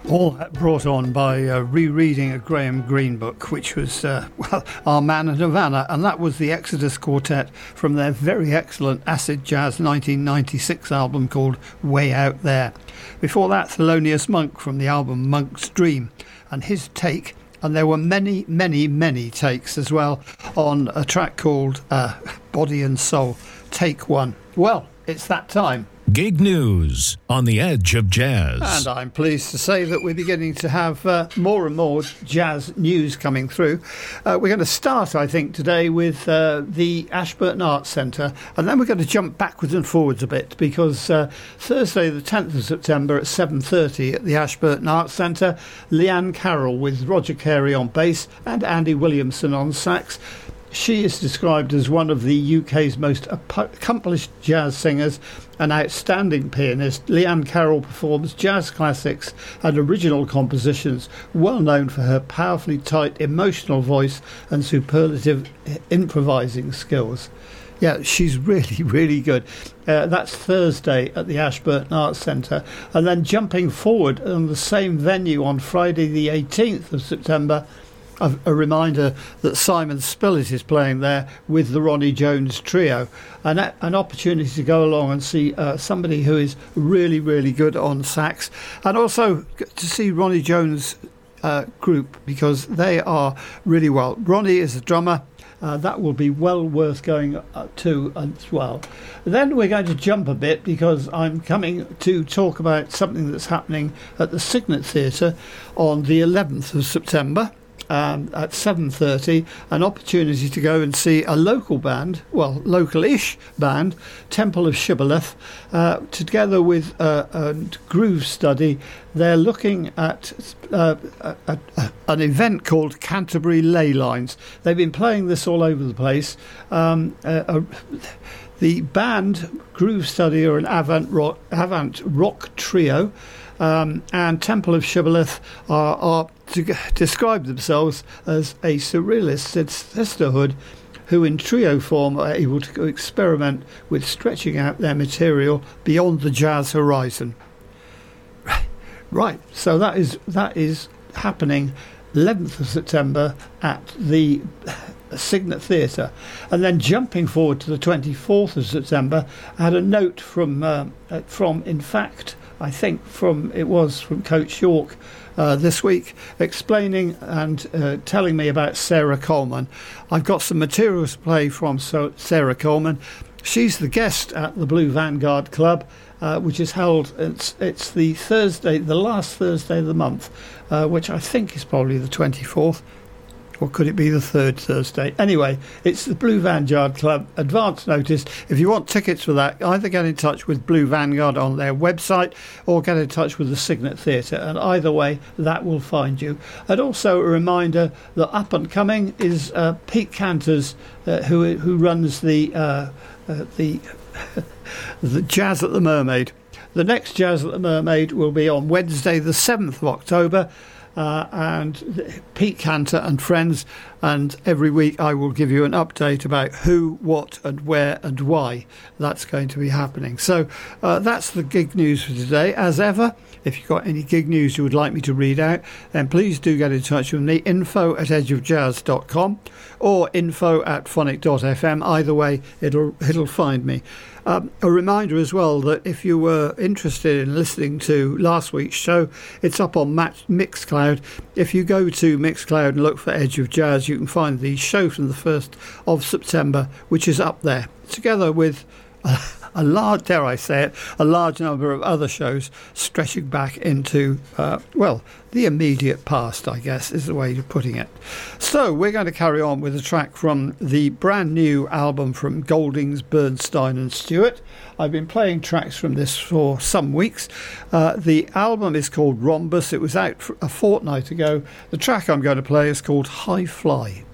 All that brought on by rereading a Graham Greene book, which was, Our Man of Nirvana, and that was the Exodus Quartet from their very excellent acid jazz 1996 album called Way Out There. Before that, Thelonious Monk from the album Monk's Dream, and his take, and there were many, many, many takes as well, on a track called Body and Soul, Take One. Well, it's that time. Gig News on the Edge of Jazz. And I'm pleased to say that we're beginning to have more and more jazz news coming through. We're going to start, I think, today with the Ashburton Arts Centre, and then we're going to jump backwards and forwards a bit, because Thursday the 10th of September at 7:30 at the Ashburton Arts Centre, Leanne Carroll with Roger Carey on bass and Andy Williamson on sax. She is described as one of the UK's most accomplished jazz singers, an outstanding pianist. Leanne Carroll performs jazz classics and original compositions, well known for her powerfully tight emotional voice and superlative improvising skills. Yeah, she's really, really good. That's Thursday at the Ashburton Arts Centre. And then jumping forward on the same venue on Friday the 18th of September, a reminder that Simon Spillett is playing there with the Ronnie Jones Trio, and an opportunity to go along and see somebody who is really, really good on sax, and also to see Ronnie Jones' group, because they are really well. Ronnie is a drummer. That will be well worth going to as well. Then we're going to jump a bit, because I'm coming to talk about something that's happening at the Signet Theatre on the 11th of September. At 7:30, an opportunity to go and see a local band, well, local-ish band, Temple of Shibboleth, together with a groove study. They're looking at an event called Canterbury Ley Lines. They've been playing this all over the place. The band Groove Study are an avant rock trio, and Temple of Shibboleth are to describe themselves as a surrealist sisterhood who in trio form are able to experiment with stretching out their material beyond the jazz horizon. Right, so that is happening 11th of September at the Signet Theatre. And then jumping forward to the 24th of September, I had a note from in fact, I think from Coach York this week, explaining and telling me about Sarah Coleman. I've got some materials to play from Sarah Coleman. She's the guest at the Blue Vanguard Club, which is held, it's the last Thursday of the month, which I think is probably the 24th. Or could it be the third Thursday? Anyway, it's the Blue Vanguard Club. Advance notice. If you want tickets for that, either get in touch with Blue Vanguard on their website or get in touch with the Signet Theatre. And either way, that will find you. And also a reminder that up and coming is Pete Canters, who runs the Jazz at the Mermaid. The next Jazz at the Mermaid will be on Wednesday, the 7th of October. And Pete Cantor and friends, and every week I will give you an update about who, what and where and why that's going to be happening. So that's the gig news for today. As ever, if you've got any gig news you would like me to read out, then please do get in touch with me, info@edgeofjazz.com or info@phonic.fm. Either way, it'll find me. A reminder as well that if you were interested in listening to last week's show, it's up on Mixcloud. If you go to Mixcloud and look for Edge of Jazz, you can find the show from the 1st of September, which is up there, together with a large, dare I say it, a large number of other shows stretching back into, the immediate past, I guess, is the way of putting it. So we're going to carry on with a track from the brand new album from Goldings, Bernstein and Stewart. I've been playing tracks from this for some weeks. The album is called Rhombus. It was out a fortnight ago. The track I'm going to play is called High Fly.